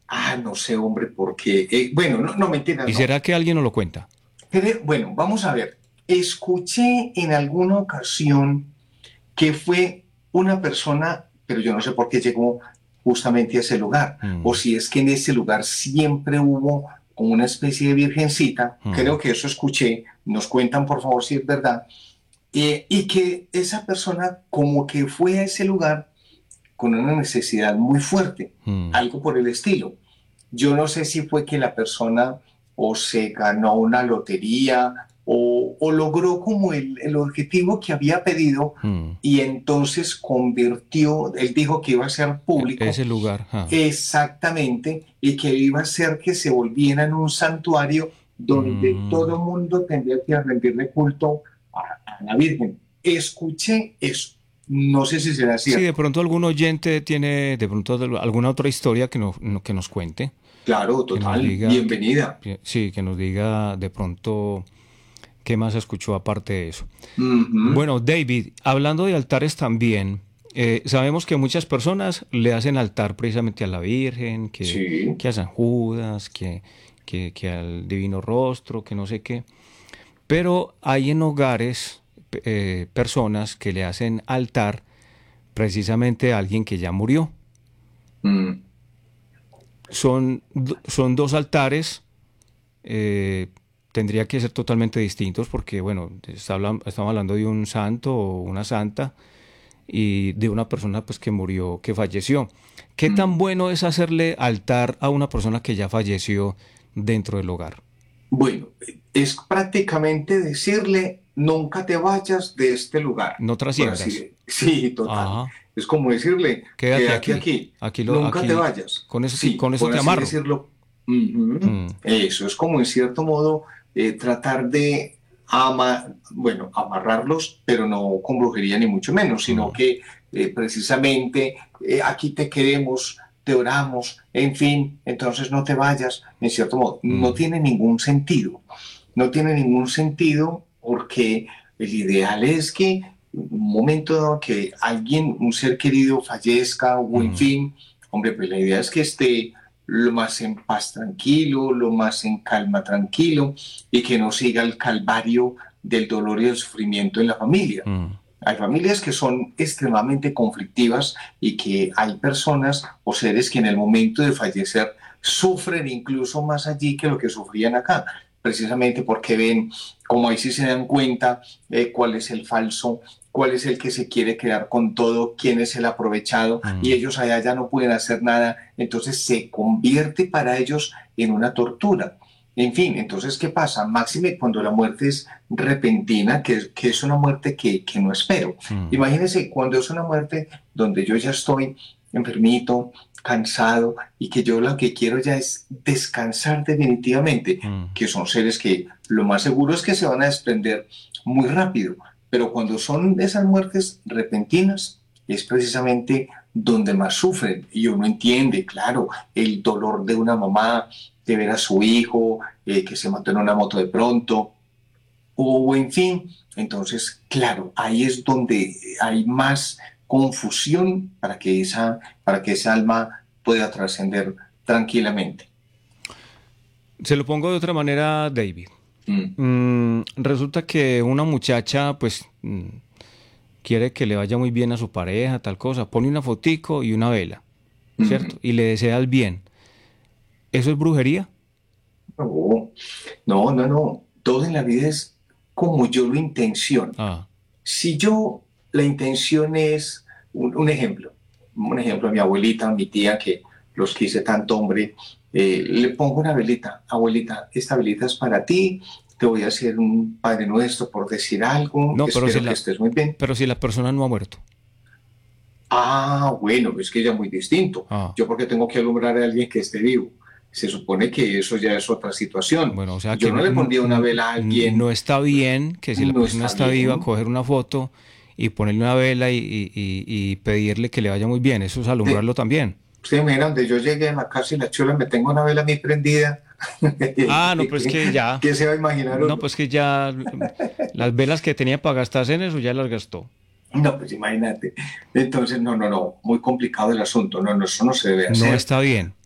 No sé, hombre, porque, bueno, no, no, mentiras, ¿Y no. será que alguien nos lo cuenta? Bueno, vamos a ver. Escuché en alguna ocasión que fue una persona, pero yo no sé por qué llegó justamente a ese lugar, o Mm, si es que en ese lugar siempre hubo como una especie de virgencita, creo mm, que eso escuché, nos cuentan por favor si es verdad, y que esa persona como que fue a ese lugar con una necesidad muy fuerte, mm. algo por el estilo. Yo no sé si fue que la persona o se ganó una lotería o logró como el objetivo que había pedido Mm. y entonces convirtió, él dijo que iba a ser público Ese lugar, ah. exactamente y que iba a ser que se volviera en un santuario donde todo Mm. el mundo tendría que rendirle culto a la Virgen. Escuché eso. No sé si será Sí, de cierto. pronto algún oyente tiene de pronto alguna otra historia que, que nos cuente, Claro, que nos total, diga, bienvenida. sí, que nos diga de pronto qué más escuchó aparte de eso. Ujú. Bueno, David, hablando de altares también, sabemos que muchas personas le hacen altar precisamente a la Virgen, Sí. que a San Judas, que al Divino Rostro, que no sé qué. Pero hay en hogares personas que le hacen altar precisamente a alguien que ya murió. Mm. Son dos altares, eh, tendría que ser totalmente distintos porque, bueno, estamos hablando de un santo o una santa y de una persona pues que murió, que falleció. ¿Qué tan Mm. bueno es hacerle altar a una persona que ya falleció dentro del hogar? Bueno, es prácticamente decirle, nunca te vayas de este lugar, No por así trasciendas. decirlo. Sí, total. Ajá. Es como decirle, Quédate quédate aquí. aquí, nunca te vayas. Sí, Con eso por te así amarro. decirlo. Ujú. Mm, Eso es como en cierto modo tratar de bueno, amarrarlos, pero no con brujería ni mucho menos, sino mm, que precisamente aquí te queremos, te oramos, en fin, entonces no te vayas, en cierto modo. No mm, tiene ningún sentido. No tiene ningún sentido porque el ideal es que un momento dado que alguien, un ser querido fallezca o en mm, fin, hombre, pues la idea es que esté lo más en paz tranquilo, lo más en calma tranquilo y que no siga el calvario del dolor y el sufrimiento en la familia. mm, Hay familias que son extremadamente conflictivas y que hay personas o seres que en el momento de fallecer sufren incluso más allí que lo que sufrían acá, precisamente porque ven, como ahí sí se dan cuenta, cuál es el falso, cuál es el que se quiere quedar con todo, quién es el aprovechado, y mm. ellos allá ya no pueden hacer nada, entonces se convierte para ellos en una tortura. En fin, entonces, ¿qué pasa? Máxime cuando la muerte es repentina, que es una muerte que no espero. Mm, Imagínense cuando es una muerte donde yo ya estoy enfermito, cansado y que yo lo que quiero ya es descansar definitivamente, mm. que son seres que lo más seguro es que se van a desprender muy rápido, pero cuando son esas muertes repentinas es precisamente donde más sufren y uno entiende, claro, el dolor de una mamá de ver a su hijo que se mató en una moto de pronto, o en fin, entonces, claro, ahí es donde hay más confusión para que esa alma pueda trascender tranquilamente. Se lo pongo de otra manera, David. Mm. Resulta que una muchacha, pues, quiere que le vaya muy bien a su pareja, tal cosa. Pone una fotico y una vela, ¿cierto? Mm. Y le desea el bien. ¿Eso es brujería? No, no, no, no. Todo en la vida es como yo lo intenciono. Ah, Si yo, la intención es, un ejemplo, a mi abuelita, a mi tía, que los quise tanto, hombre, le pongo una velita, abuelita, esta velita es para ti, te voy a hacer un Padre Nuestro por decir algo, no, espero que estés muy bien. pero si la persona no ha muerto. Bueno, es que ya es muy distinto. Ah, Yo porque tengo que alumbrar a alguien que esté vivo. Se supone que eso ya es otra situación. bueno, o sea que Yo no le pondría una vela a alguien, no está bien que si la no persona está está viva, bien. coger una foto y ponerle una vela y pedirle que le vaya muy bien. Eso es De, alumbrarlo también. Usted mira, donde yo llegué a la casa y la chula me tengo una vela a mí prendida. Ah, no, pues que ya. ¿Qué se va a imaginar No, uno? pues que ya las velas que tenía para gastarse en eso ya las gastó. No, pues imagínate. Entonces, no, no, no, muy complicado el asunto. No, no, eso no se debe No hacer. está bien.